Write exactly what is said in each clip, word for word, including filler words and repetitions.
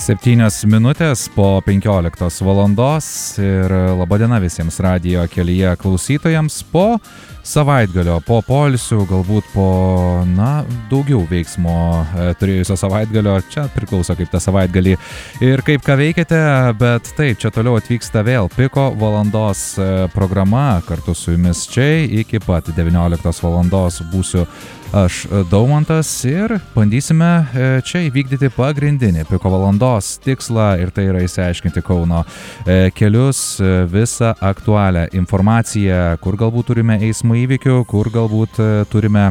Septynios minutės po penkioliktos valandos ir labadiena visiems radijo kelyje klausytojams po savaitgalio, po poilsių, galbūt po, na, daugiau veiksmo turėjusio savaitgalio, čia priklauso kaip tą savaitgalį ir kaip ką veikiate, bet taip, čia toliau atvyksta vėl Piko valandos programa, kartu su jumis čia iki pat devynioliktos valandos būsiu aš Daumantas ir bandysime čia įvykdyti pagrindinį Piko valandos tikslą ir tai yra išsiaiškinti Kauno kelius, visą aktualią informaciją, kur galbūt turime eismo įvykių, kur galbūt turime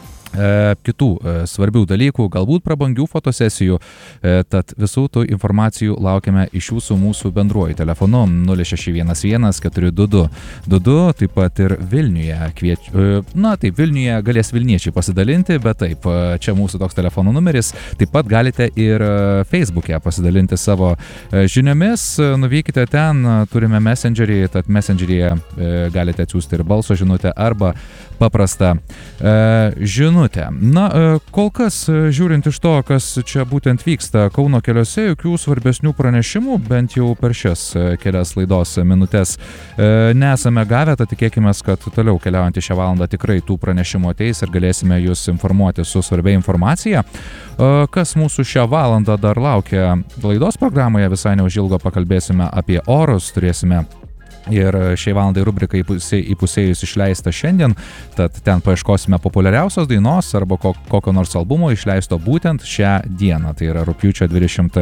E, kitų e, svarbių dalykų, galbūt prabangių fotosesijų, e, tad visų tų informacijų laukiame iš jūsų mūsų bendruoju telefonu nulis šeši vienas vienas keturi du du du du, taip pat ir Vilniuje kviečiu, e, na taip, Vilniuje galės Vilniečiai pasidalinti, bet taip, čia mūsų toks telefono numeris, taip pat galite ir Facebook'e pasidalinti savo e, žiniomis, nuvykite ten, turime Messengerį, tad Messengeryje e, galite atsiųsti ir balso žinutę arba paprastą e, žinutę. Na, kol kas, žiūrint iš to, kas čia būtent vyksta Kauno keliuose, jokių svarbesnių pranešimų, bent jau per šias kelias laidos minutės nesame gavę, tad tikėkime, kad toliau keliaujant į šią valandą tikrai tų pranešimų ateis ir galėsime jūs informuoti su svarbia informacija. Kas mūsų šią valandą dar laukia laidos programoje, visai neužilgo pakalbėsime apie orus, turėsime ir šiai valandai rubrika įpusėjus išleista šiandien, tad ten paieškosime populiariausios dainos arba kokio nors albumo išleisto būtent šią dieną, tai yra rugpjūčio dvidešimt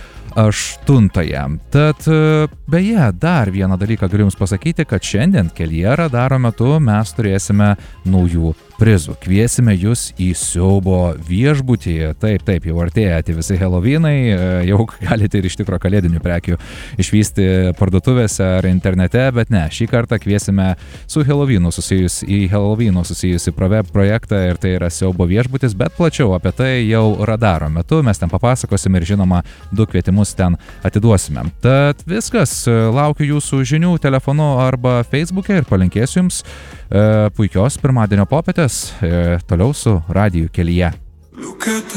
aštuntąją. Tad beje, dar vieną dalyką galiu jums pasakyti, kad šiandien kelyje radaro metu mes turėsime naujų prizų. Kviesime jūs į siaubo viešbutį. Taip, taip, jau artėja tie visi Halloweenai, jau galite ir iš tikro kalėdinių prekių išvysti parduotuvėse ar internete, bet ne, šį kartą kviesime su Halloweenu susijus, į Halloweenu susijusi projektą ir tai yra siaubo viešbutis, bet plačiau apie tai jau radaro metu, mes ten papasakosime ir žinoma, du kvietimus ten atiduosime. Tad viskas, laukiu jūsų žinių telefonu arba Facebook'e ir palinkėsiu jums e, puikios pirmadienio popietės, e, toliau su radiju kelyje.